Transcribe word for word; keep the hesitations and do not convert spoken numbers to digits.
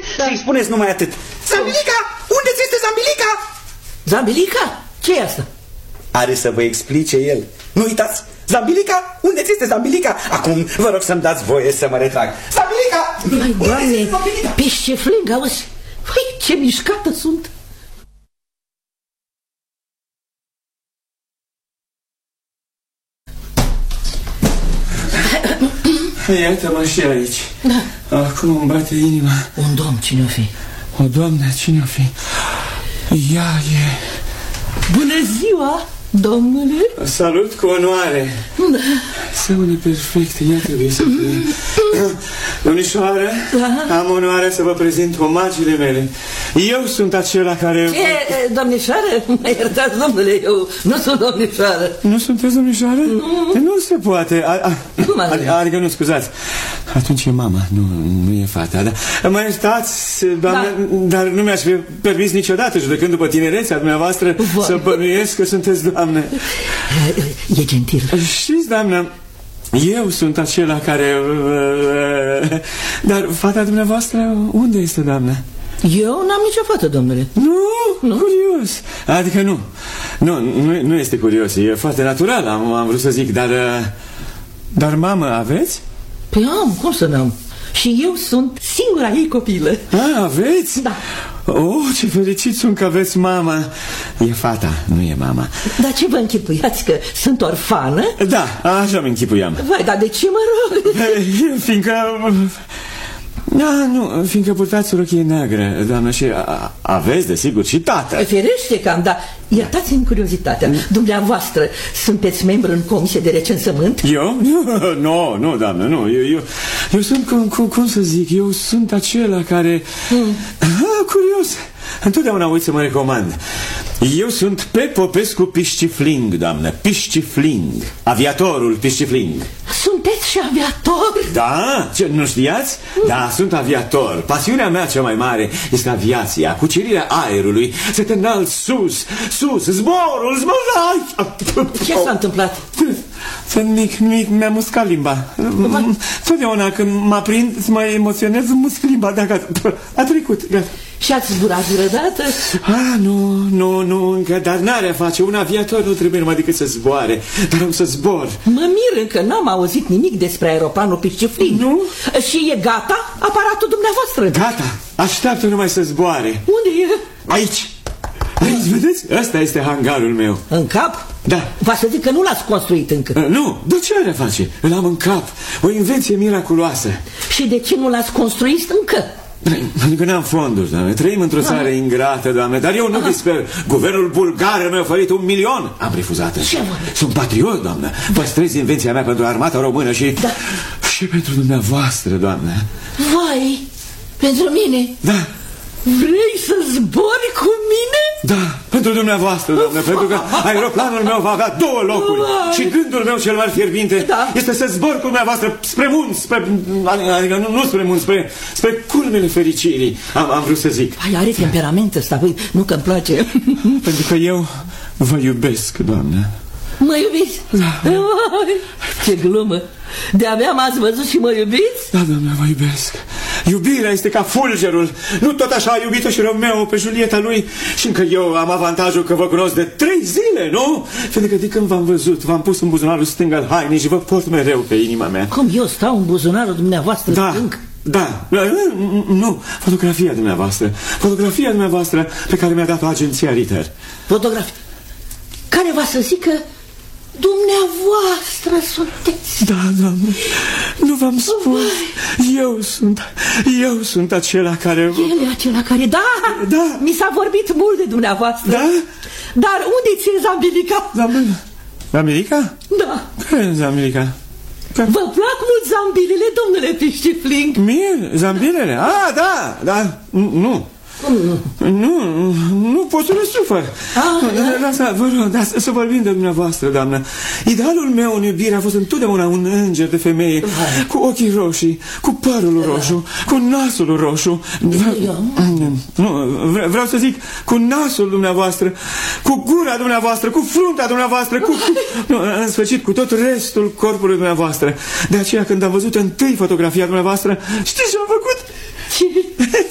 da. Să-i spuneți numai atât. Zambilica! Unde ți este Zambilica? Zambilica? Ce e asta? Are să vă explice el. Nu uitați! Zambilica? Unde ți este Zambilica? Acum vă rog să-mi dați voie să mă retrag. Zambilica! Mai, Doamne, Peștefling, auzi? Păi, ce mișcată sunt! Iată-mă și aici. Da. Acum îmi bate inima. Un domn, cine-o fi? O doamnă, cine-o fi? Ea e... Bună ziua, domnule. Salut cu onoare. Da. Semănă perfect, ea trebuie să fie. Domnișoară, da. Am onoarea să vă prezint omagiile mele. Eu sunt acela care... Ce, domnișoară? Mă iertați, domnule, eu nu sunt domnișoară. Nu sunteți domnișoară? Nu. Nu se poate. A, a, a, adică nu, scuzați. Atunci e mama, nu, nu e fata, da? Mă iertați, doamne, da. Dar nu mi-aș fi permis niciodată, judecând după tinerețea dumneavoastră, Voi. să bănuiesc că sunteți doamnă. E gentil. Știți, doamnă, eu sunt acela care... Dar fata dumneavoastră, unde este, doamnă? Eu n-am nicio fată, domnule. Nu? Nu? Curios. Adică nu. Nu, nu, nu este curios, e foarte natural, am, am vrut să zic, dar... Dar mamă aveți? Păi am, cum să n-am? Și eu sunt singura ei copilă. A, aveți? Da. Oh, ce fericit sunt că aveți mama. E fata, nu e mama. Dar ce vă închipuiați, că sunt orfană? Da, așa mă închipuiam. Vai, dar de ce mă rog? Fiindcă... Da, nu, fiindcă purtați o rochie neagră, doamnă, și a, aveți, desigur, și tată. Ferește că am, dar iertați-mi curiozitatea. Dumneavoastră sunteți membru în comisie de recensământ? Eu? Nu, nu, nu, doamnă, nu. Eu, eu, eu sunt, cum, cum, cum să zic, eu sunt acela care... Hmm. Ah, curios. Întotdeauna uit să mă recomand. Eu sunt Pe Popescu Piscifling, doamnă, Piscifling, aviatorul Piscifling. Sunteți și aviator? Da, ce, nu știați? Da, sunt aviator. Pasiunea mea cea mai mare este aviația, cucerirea aerului. Să te înalți sus, sus, zborul, zborul. Ce s-a întâmplat? Nimic, nimic, mi-a muscat limba. Totdeauna când mă aprind, mă emoționez, musc limba. Da, gata, a trecut, gata. Și ați zburat vreodată? Ah, nu, nu, nu, încă, dar n-are face. Un aviator nu trebuie numai decât să zboare. Dar am să zbor. Mă mir, încă n-am auzit nimic despre aeroplanul Piscifling. Nu? Și e gata aparatul dumneavoastră? Gata, așteaptă numai să zboare. Unde e? Aici. Aici, vedeți? Ăsta este hangarul meu. În cap? Da. Va să zic că nu l-ați construit încă. uh, Nu, de ce are face? Îl am în cap. O invenție miraculoasă. Și de ce nu l-ați construit încă? Pentru că n-am fonduri, doamne. Trăim într-o țară ah. ingrată, doamne. Dar eu nu vi sper. Guvernul bulgar mi-a oferit un milion. Am refuzat. Ce Sunt patriot, doamnă. Păstrez invenția mea pentru armata română și... Da. Și pentru dumneavoastră, doamne. Vai, pentru mine? Da. Vrei să zbori cu mine? Da, pentru dumneavoastră, doamne. Pentru că aeroplanul meu va avea două locuri. Vai. Și gândul meu cel mai fierbinte da. este să zbor cu dumneavoastră spre munți, spre... Adică nu, nu spre munți, spre, spre culmele fericirii. Am, am vrut să zic. Ai, are temperament ăsta, băi, nu că-mi place. Pentru că eu vă iubesc, doamne. Mă iubiți? Da. Ce glumă. De-abia m-ați văzut și mă iubiți? Da, doamne, vă iubesc. Iubirea este ca fulgerul. Nu tot așa a iubit-o și Romeo pe Julieta lui. Și încă eu am avantajul că vă cunosc de trei zile, nu? Pentru că de când v-am văzut, v-am pus în buzunarul stâng al hainei și vă port mereu pe inima mea. Cum eu stau în buzunarul dumneavoastră da, stâng? Da, nu, fotografia dumneavoastră. Fotografia dumneavoastră pe care mi-a dat-o agenția Ritter. Fotografia? Care va să zică dumneavoastră sunteți? Da, doamne, nu v-am spus. Eu sunt, eu sunt acela care... El e acela care, da, da. Mi s-a vorbit mult de dumneavoastră. Da? Dar unde ți-e Zambilica? Zambilica? Zambilica? Da. Care e Zambilica? Vă plac mult zambilele, domnule Piscifling? Mie? Zambilele? Ah, da, da, nu. Nu, nu, nu pot să le sufăr. Lasă, vă rog, da, să vorbim de dumneavoastră, doamnă. Idealul meu în iubire a fost întotdeauna un înger de femeie, Vai. cu ochii roșii, cu părul roșu, cu nasul roșu. Nu, vreau să zic, cu nasul dumneavoastră, cu gura dumneavoastră, cu fruntea dumneavoastră, cu, cu, nu, în sfârșit, cu tot restul corpului dumneavoastră. De aceea, când am văzut întâi fotografia dumneavoastră, știți ce am făcut? Ce?